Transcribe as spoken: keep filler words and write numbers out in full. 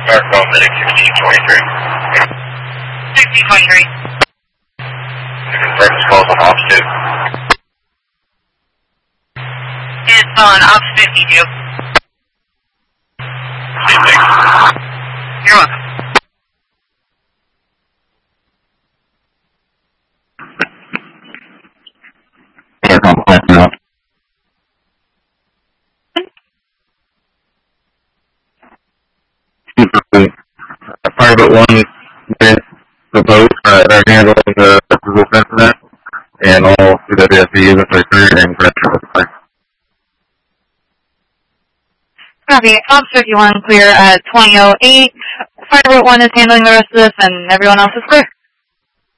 Northbound Medic sixteen twenty-three. sixteen twenty-three. Confirm this call's on ops two. It's on ops fifty-two. Same thing. You're welcome. A private one with the boat uh, they're handling the physical incident, and all C W S B units are cleared and pressure. Copy. Ops fifty-one clear at twenty oh eight. Private one is handling the rest of this, and everyone else is clear.